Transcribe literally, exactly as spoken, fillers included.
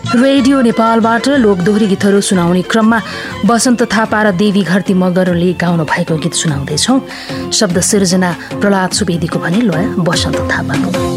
Radio नेपालबाट लोकदोहोरी गीतहरू सुनाउने क्रममा बसन्त थापा र देवी घरती मगरले गाउनु भएको गीत सुनाउँदैछौँ। शब्द सिर्जना प्रहलाद सुवेदीको भने लय बसन्त थापाको।